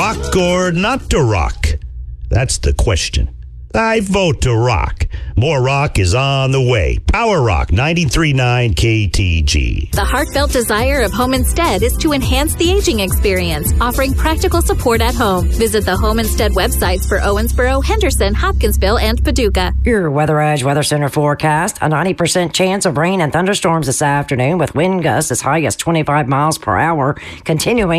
rock or not to rock? That's the question. I vote to rock. More rock is on the way. Power Rock 93.9 KTG. The heartfelt desire of Home Instead is to enhance the aging experience, offering practical support at home. Visit the Home Instead websites for Owensboro, Henderson, Hopkinsville, and Paducah. Your Weather Edge Weather Center forecast: a 90% chance of rain and thunderstorms this afternoon with wind gusts as high as 25 miles per hour, continuing